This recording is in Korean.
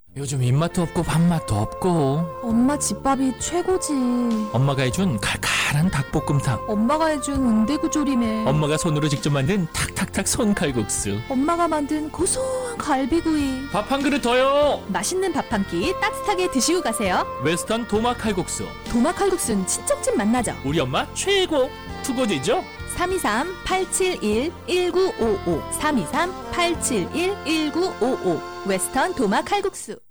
요즘 입맛도 없고 밥맛도 없고. 엄마 집밥이 최고지. 엄마가 해준 칼칼한 닭볶음탕. 엄마가 해준 은대구조림에. 엄마가 손으로 직접 만든 탁탁탁 손칼국수. 엄마가 만든 고소한 갈비구이. 밥 한 그릇 더요. 맛있는 밥 한 끼 따뜻하게 드시고 가세요. 웨스턴 도마 칼국수. 도마 칼국수는 친정집 맛나죠. 우리 엄마 최고. 투고지죠? 323-871-1955 323-871-1955 웨스턴 도마 칼국수.